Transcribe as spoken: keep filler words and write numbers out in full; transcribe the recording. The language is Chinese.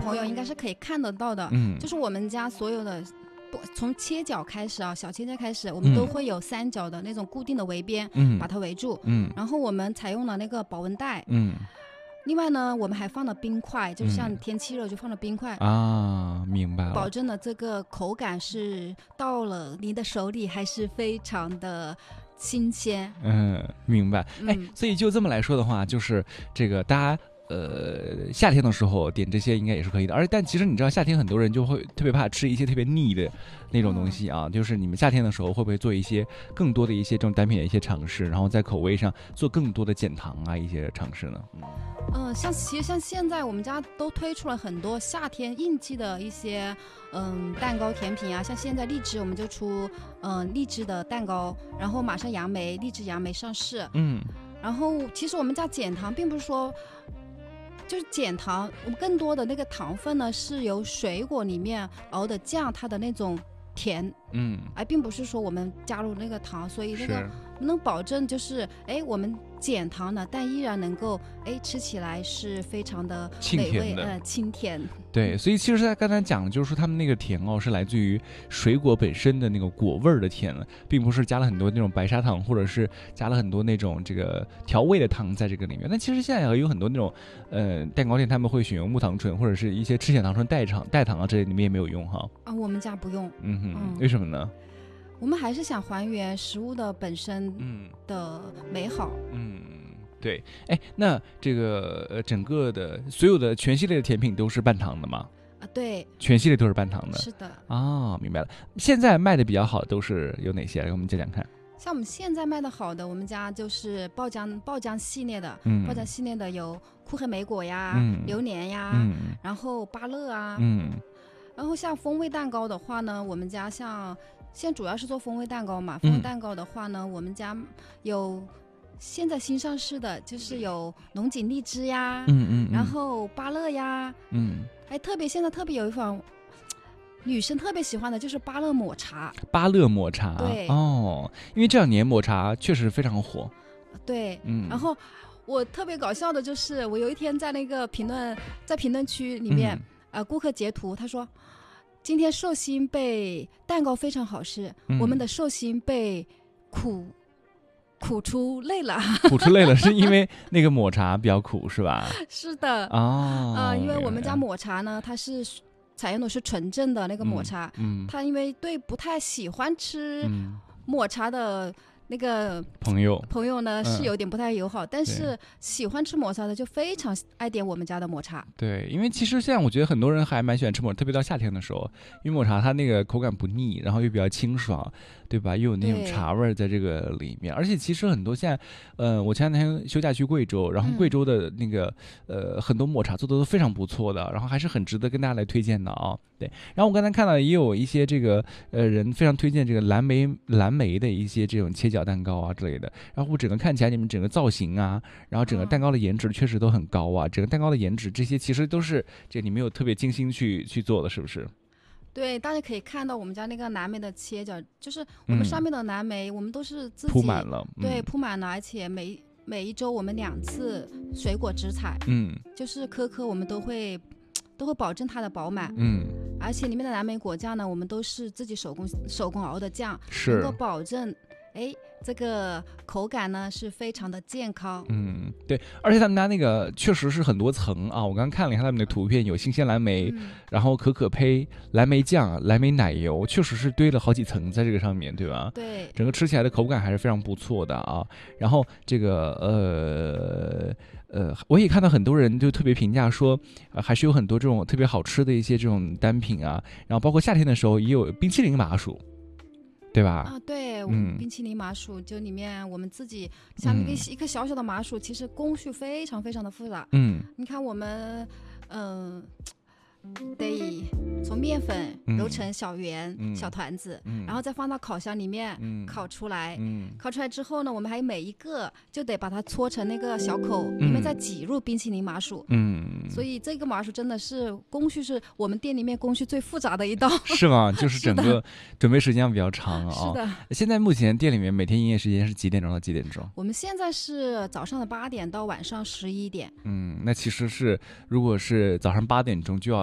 朋友应该是可以看得到的， 嗯， 就是我们家所有的。从切角开始啊，小切角开始，我们都会有三角的那种固定的围边，嗯，把它围住，嗯，然后我们采用了那个保温袋，嗯，另外呢，我们还放了冰块，就像天气热就放了冰块、 嗯、啊，明白了， 保证了这个口感是到了你的手里还是非常的新鲜。 嗯，明白。哎、嗯，所以就这么来说的话，就是这个大家。呃，夏天的时候点这些应该也是可以的，而但其实你知道，夏天很多人就会特别怕吃一些特别腻的那种东西啊。嗯、就是你们夏天的时候会不会做一些更多的一些这种单品的一些尝试，然后在口味上做更多的减糖啊一些尝试呢？ 嗯，呃、像其实像现在我们家都推出了很多夏天应季的一些嗯蛋糕甜品啊，像现在荔枝我们就出嗯荔枝的蛋糕，然后马上杨梅荔枝杨梅上市，嗯，然后其实我们家减糖并不是说。就是减糖，我们更多的那个糖分呢，是由水果里面熬的酱，它的那种甜，嗯，而并不是说我们加入那个糖，所以那个能保证就是，哎，我们减糖呢，但依然能够，哎，吃起来是非常的美味，呃，清甜。 对，所以其实在刚才讲的就是说，他们那个甜哦，是来自于水果本身的那个果味儿的甜，并不是加了很多那种白砂糖，或者是加了很多那种这个调味的糖在这个里面。但其实现在有很多那种，呃，蛋糕店他们会选用木糖醇或者是一些赤藓糖醇代糖、代糖啊，这里面也没有用哈。 啊，我们家不用。 嗯哼，嗯为什么呢？ 我们还是想还原食物的本身的美好。 嗯。嗯对，哎，那这个呃，整个的所有的全系列的甜品都是半糖的吗？ 啊，对， 全系列都是半糖的。 是的。 啊，明白了。现在卖的比较好的都是有哪些？给我们讲讲看。 像我们现在卖的好的，我们家就是爆浆爆浆系列的，嗯，爆浆系列的有酷黑莓果呀、嗯、榴莲呀、嗯，然后芭乐啊，嗯，然后像风味蛋糕的话呢，我们家像现在主要是做风味蛋糕嘛，风味蛋糕的话呢，嗯、我们家有。现在新上市的就是有龙井荔枝呀，嗯 嗯, 嗯，然后芭乐呀，嗯，还特别现在特别有一款女生特别喜欢的就是芭乐抹茶。 芭乐抹茶， 对哦，因为这两年抹茶确实非常火。 对，嗯，然后我特别搞笑的就是我有一天在那个评论在评论区里面，嗯、呃，顾客截图他说，今天寿星被蛋糕非常好吃，嗯、我们的寿星被苦。苦出泪了， 苦出泪了，是因为那个抹茶比较苦，是吧？ 是的， 哦， 啊、呃，因为我们家抹茶呢，它是采用的是纯正的那个抹茶，嗯，嗯它因为对不太喜欢吃抹茶的那个朋友朋友呢、嗯、是有点不太友好，但是喜欢吃抹茶的就非常爱点我们家的抹茶。 对，因为其实现在我觉得很多人还蛮喜欢吃抹茶，特别到夏天的时候，因为抹茶它那个口感不腻，然后又比较清爽。对吧？又有那种茶味在这个里面，而且其实很多现在，呃，我前两天休假去贵州，然后贵州的那个、嗯、呃很多抹茶做的都非常不错的，然后还是很值得跟大家来推荐的啊。对，然后我刚才看到也有一些这个呃人非常推荐这个蓝莓蓝莓的一些这种切角蛋糕啊之类的，然后我整个看起来你们整个造型啊，然后整个蛋糕的颜值确实都很高啊，整个蛋糕的颜值这些其实都是这你们有特别精心去去做的，是不是？ 对，大家可以看到我们家那个蓝莓的切角，就是我们上面的蓝莓，嗯、我们都是自己铺满了， 嗯、对，铺满了，而且每每一周我们两次水果直采，嗯，就是颗颗我们都会都会保证它的饱满，嗯，而且里面的蓝莓果酱呢，我们都是自己手工手工熬的酱， 是能够保证，哎，这个口感呢是非常的健康。 嗯，对，而且他们家那个确实是很多层啊，我刚刚看了一下他们的图片，有新鲜蓝莓，嗯、然后可可胚、蓝莓酱、蓝莓奶油，确实是堆了好几层在这个上面，对吧？ 对， 整个吃起来的口感还是非常不错的啊。然后这个呃。呃，我也看到很多人就特别评价说，呃，还是有很多这种特别好吃的一些这种单品啊，然后包括夏天的时候也有冰淇淋麻薯，对吧？ 啊，对，嗯，冰淇淋麻薯就里面我们自己像一个、嗯、一个小小的麻薯，其实工序非常非常的复杂。嗯，你看我们，嗯、呃。得从面粉揉成小圆、嗯、小团子、嗯、然后再放到烤箱里面、嗯、烤出来、嗯、烤出来之后呢，我们还每一个就得把它搓成那个小口、嗯、里面再挤入冰淇淋麻薯。嗯，所以这个麻薯真的是工序是我们店里面工序最复杂的一道。 是吗？就是整个准备时间比较长啊、哦。 是的。 现在目前店里面每天营业时间是几点钟到几点钟？ 我们现在是早上的八点到晚上十一点。 嗯，那其实是如果是早上八点钟就要